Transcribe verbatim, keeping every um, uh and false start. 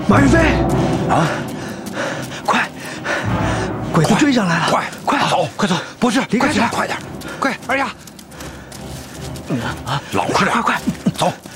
马云飞， 啊， 快，鬼子追上来了！ 快快走，快走！ 博士，离开这儿， 快点， 快，二丫， 老实点， 快快快， 走。